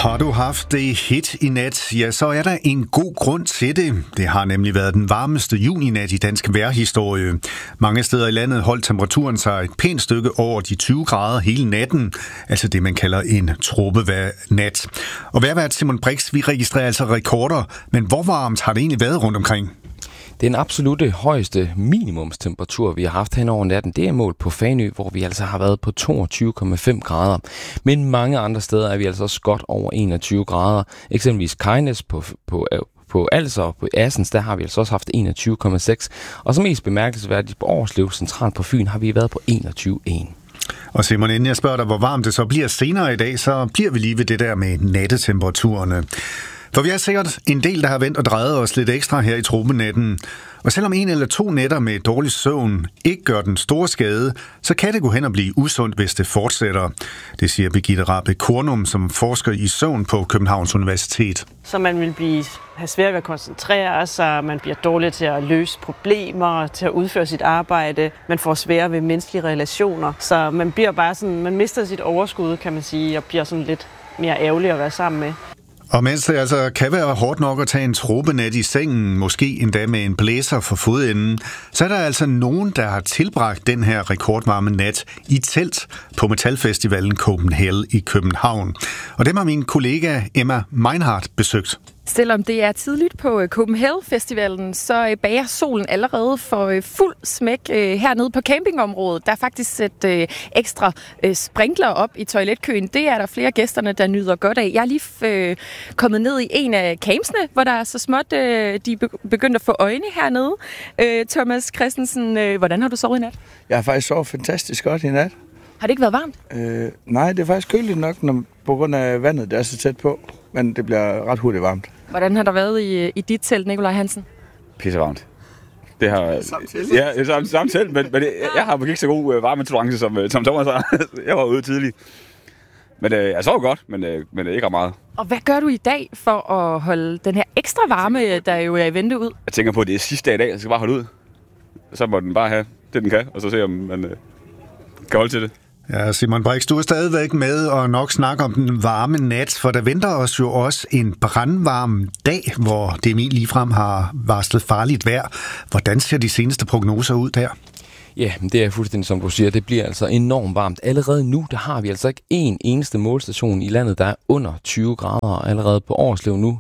Har du haft det hit i nat, ja, så er der en god grund til det. Det har nemlig været den varmeste juninat i dansk vejrhistorie. Mange steder i landet holdt temperaturen sig et pænt stykke over de 20 grader hele natten, altså det man kalder en tropevejrnat. Og vejrvært Simon Brix, vi registrerer altså rekorder, men hvor varmt har det egentlig været rundt omkring? Den absolutte højeste minimumstemperatur, vi har haft hen over natten, det er målt på Fanø, hvor vi altså har været på 22,5 grader. Men mange andre steder er vi altså også godt over 21 grader. Eksempelvis Kajnes på Alser og på Assens, der har vi altså også haft 21,6. Og som mest bemærkelsesværdigt på Årslev, centralt på Fyn, har vi været på 21,1. Og Simon, inden jeg spørger dig, hvor varmt det så bliver senere i dag, så bliver vi lige ved det der med nattetemperaturerne. For vi er sikkert en del, der har vendt og drejet os lidt ekstra her i tropenatten. Og selvom en eller to nætter med dårlig søvn ikke gør den store skade, så kan det gå hen og blive usundt, hvis det fortsætter. Det siger Birgitte Rabe Kornum, som forsker i søvn på Københavns Universitet. Så man vil have svært ved at koncentrere sig, man bliver dårlig til at løse problemer, til at udføre sit arbejde, man får sværere ved menneskelige relationer. Så man bliver bare sådan, man mister sit overskud, kan man sige, og bliver sådan lidt mere ærgerlig at være sammen med. Og mens det altså kan være hårdt nok at tage en tropenat i sengen, måske endda med en blæser for fodenden, så er der altså nogen, der har tilbragt den her rekordvarme nat i telt på Metalfestivalen Copenhagen i København. Og dem har min kollega Emma Meinhardt besøgt. Selvom det er tidligt på Copenhagen Festivalen, så bager solen allerede for fuld smæk hernede på campingområdet. Der er faktisk et ekstra sprinkler op i toiletkøen. Det er der flere gæsterne, der nyder godt af. Jeg er lige kommet ned i en af campsene, hvor der er så småt, de begyndt at få øjne hernede. Thomas Christensen, hvordan har du sovet i nat? Jeg har faktisk sovet fantastisk godt i nat. Har det ikke været varmt? Nej, det er faktisk køligt nok, på grund af vandet, der er så tæt på. Men det bliver ret hurtigt varmt. Hvordan har der været i dit telt, Nikolaj Hansen? Pissevarmt. Det har samme telt, men jeg har ikke så god varmetolerance som Thomas har. Jeg var ude tidligt. Men jeg sov godt, men ikke ret meget. Og hvad gør du i dag for at holde den her ekstra varme, der jo er i vente ud? Jeg tænker på, at det er sidste dag i dag, jeg skal bare holde ud. Så må den bare have det, den kan, og så se, om man kan holde til det. Ja, Simon Brix, du er stadigvæk med og nok snakke om den varme nat, for der venter os jo også en brandvarm dag, hvor DMI ligefrem har varslet farligt vejr. Hvordan ser de seneste prognoser ud der? Ja, det er fuldstændig som du siger. Det bliver altså enormt varmt. Allerede nu, der har vi altså ikke en eneste målstation i landet, der er under 20 grader. Allerede på Årslev nu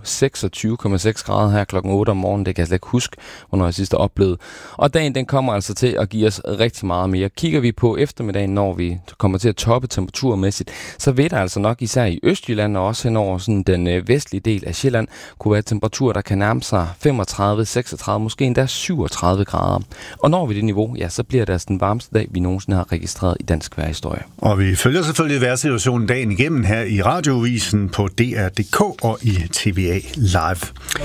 26,6 grader her klokken 8 om morgenen. Det kan jeg slet ikke huske, hvornår jeg sidst har oplevet. Og dagen, den kommer altså til at give os rigtig meget mere. Kigger vi på eftermiddagen, når vi kommer til at toppe temperaturmæssigt, så vil der altså nok især i Østjylland og også hen over sådan den vestlige del af Sjælland kunne være temperaturer, der kan nærme sig 35, 36, måske endda 37 grader. Og når vi det niveau, ja, så bliver det altså den varmeste dag, vi nogensinde har registreret i dansk vejrhistorie. Og vi følger selvfølgelig vejrsituationen dagen igennem her i Radioavisen på DR.dk og i TVA Live.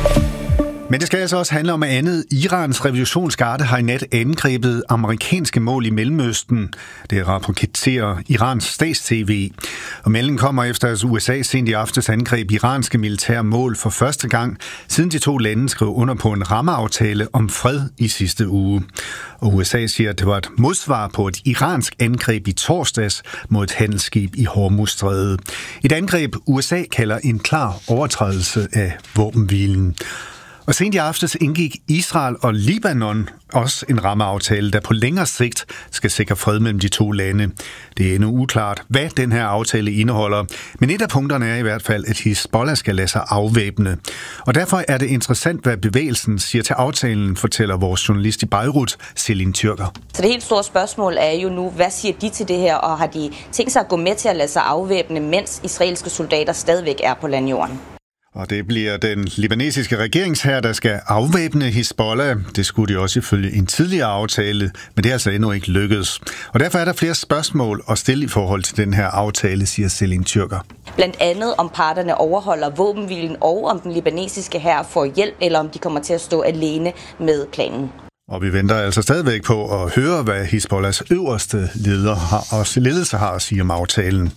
Men det skal altså også handle om andet. Irans revolutionsgarde har i nat angrebet amerikanske mål i Mellemøsten. Det rapporterer Irans stats-TV. Og meldingen kommer efter, at USA sent i aftes angreb iranske militære mål for første gang, siden de to lande skrev under på en rammeaftale om fred i sidste uge. Og USA siger, at det var et modsvar på et iransk angreb i torsdags mod et handelsskib i Hormuzstrædet. Et angreb, USA kalder en klar overtrædelse af våbenhvilen. Og sent i aftes indgik Israel og Libanon også en rammeaftale, der på længere sigt skal sikre fred mellem de to lande. Det er endnu uklart, hvad den her aftale indeholder, men et af punkterne er i hvert fald, at Hizbollah skal lade sig afvæbne. Og derfor er det interessant, hvad bevægelsen siger til aftalen, fortæller vores journalist i Beirut, Celine Tyrker. Så det helt store spørgsmål er jo nu, hvad siger de til det her, og har de tænkt sig at gå med til at lade sig afvæbne, mens israelske soldater stadigvæk er på landjorden? Og det bliver den libanesiske regeringshær, der skal afvæbne Hizbollah. Det skulle de også ifølge en tidligere aftale, men det er altså endnu ikke lykkedes. Og derfor er der flere spørgsmål at stille i forhold til den her aftale, siger Celine Tyrker. Blandt andet om parterne overholder våbenhvilen, og om den libanesiske hær får hjælp, eller om de kommer til at stå alene med planen. Og vi venter altså stadigvæk på at høre, hvad Hizbollahs øverste ledelse har at sige om aftalen.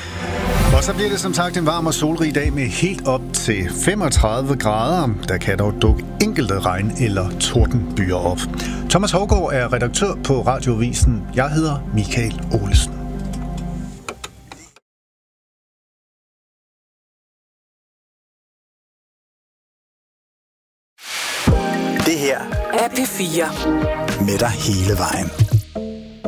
Og så bliver det som sagt en varm og solrig dag med helt op til 35 grader. Der kan dog dukke enkelte regn- eller tordenbyer op. Thomas Hougaard er redaktør på Radioavisen. Jeg hedder Michael Olesen. her er P4. Med dig hele vejen.